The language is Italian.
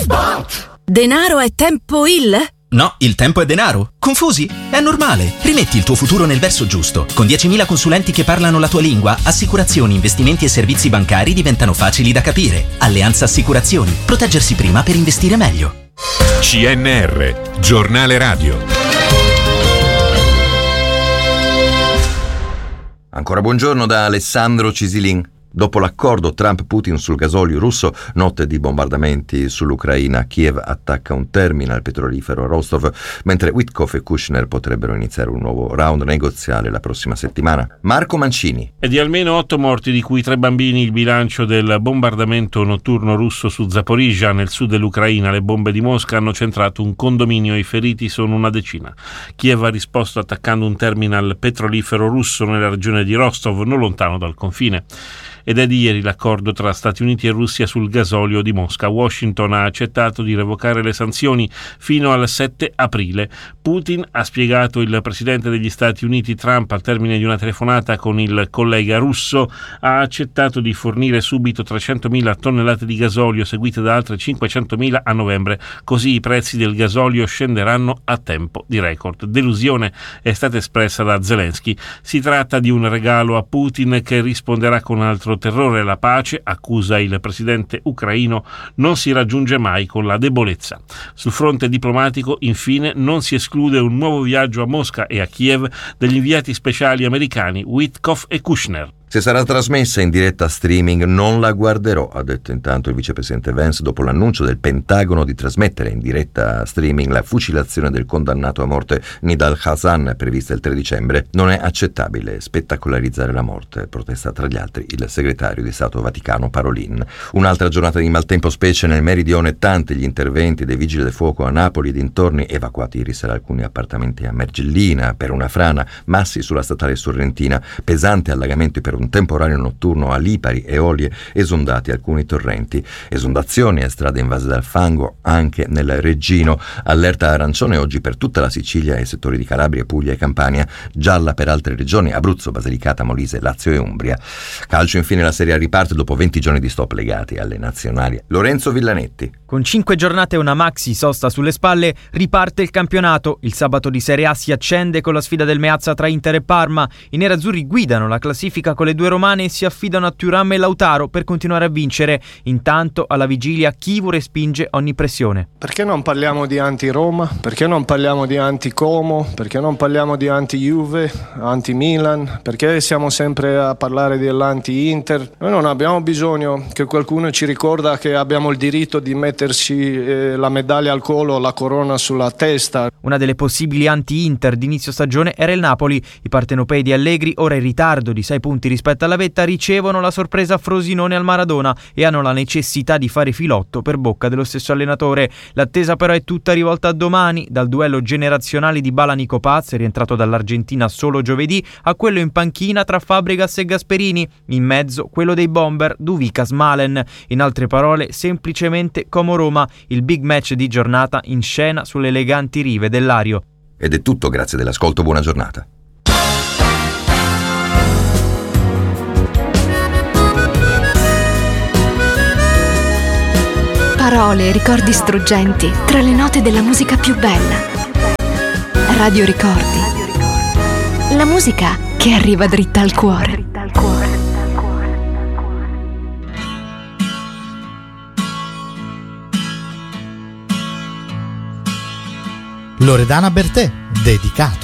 Denaro è tempo No, il tempo è denaro. Confusi? È normale. Rimetti il tuo futuro nel verso giusto. Con 10.000 consulenti che parlano la tua lingua, assicurazioni, investimenti e servizi bancari diventano facili da capire. Alleanza Assicurazioni. Proteggersi prima per investire meglio. CNR, giornale radio. Ancora buongiorno da Alessandro Cisilin. Dopo l'accordo Trump-Putin sul gasolio russo, notte di bombardamenti sull'Ucraina, Kiev attacca un terminal petrolifero Rostov, mentre Witkoff e Kushner potrebbero iniziare un nuovo round negoziale la prossima settimana. Marco Mancini. È di almeno 8 morti, di cui 3 bambini, il bilancio del bombardamento notturno russo su Zaporizhzhia, nel sud dell'Ucraina. Le bombe di Mosca hanno centrato un condominio, i feriti sono una decina. Kiev ha risposto attaccando un terminal petrolifero russo nella regione di Rostov, non lontano dal confine. Ed è di ieri l'accordo tra Stati Uniti e Russia sul gasolio di Mosca. Washington ha accettato di revocare le sanzioni fino al 7 aprile. Putin, ha spiegato il presidente degli Stati Uniti Trump al termine di una telefonata con il collega russo, ha accettato di fornire subito 300.000 tonnellate di gasolio, seguite da altre 500.000 a novembre. Così i prezzi del gasolio scenderanno a tempo di record. Delusione è stata espressa da Zelensky. Si tratta di un regalo a Putin che risponderà con altro terrore. La pace, accusa il presidente ucraino, non si raggiunge mai con la debolezza. Sul fronte diplomatico, infine, non si esclude un nuovo viaggio a Mosca e a Kiev degli inviati speciali americani Witkoff e Kushner. Se sarà trasmessa in diretta streaming non la guarderò, ha detto intanto il vicepresidente Vance dopo l'annuncio del Pentagono di trasmettere in diretta streaming la fucilazione del condannato a morte Nidal Hasan prevista il 3 dicembre. Non è accettabile spettacolarizzare la morte, protesta tra gli altri il segretario di Stato Vaticano Parolin. Un'altra giornata di maltempo, specie nel meridione, tanti gli interventi dei vigili del fuoco a Napoli e dintorni, evacuati ieri sera alcuni appartamenti a Mergellina per una frana, massi sulla statale sorrentina, pesante allagamento per un temporaneo notturno a Lipari e Olie, esondati alcuni torrenti, esondazioni e strade invase dal fango anche nel Reggino. Allerta arancione oggi per tutta la Sicilia e settori di Calabria, Puglia e Campania, gialla per altre regioni, Abruzzo, Basilicata, Molise, Lazio e Umbria. Calcio, infine, la Serie A riparte dopo 20 giorni di stop legati alle nazionali. Lorenzo Villanetti. Con 5 giornate e una maxi sosta sulle spalle riparte il campionato. Il sabato di Serie A si accende con la sfida del Meazza tra Inter e Parma. I nerazzurri guidano la classifica con le due romane e si affidano a Thuram e Lautaro per continuare a vincere. Intanto alla vigilia Chivu respinge ogni pressione. Perché non parliamo di anti-Roma? Perché non parliamo di anti-Como? Perché non parliamo di anti-Juve, anti-Milan? Perché siamo sempre a parlare dell'anti-Inter? Noi non abbiamo bisogno che qualcuno ci ricorda che abbiamo il diritto di metterci la medaglia al collo, la corona sulla testa. Una delle possibili anti-Inter d'inizio stagione era il Napoli. I partenopei di Allegri, ora in ritardo di 6 punti rispetto alla vetta, ricevono la sorpresa a Frosinone al Maradona e hanno la necessità di fare filotto per bocca dello stesso allenatore. L'attesa però è tutta rivolta a domani, dal duello generazionale di Bala-Nico Paz, rientrato dall'Argentina solo giovedì, a quello in panchina tra Fabregas e Gasperini, in mezzo quello dei bomber Duvikas-Malen. In altre parole, semplicemente Como-Roma, il big match di giornata in scena sulle eleganti rive del Lario. Ed è tutto, grazie dell'ascolto, buona giornata. Parole e ricordi struggenti tra le note della musica più bella. Radio Ricordi. La musica che arriva dritta al cuore. Loredana Bertè, dedicato.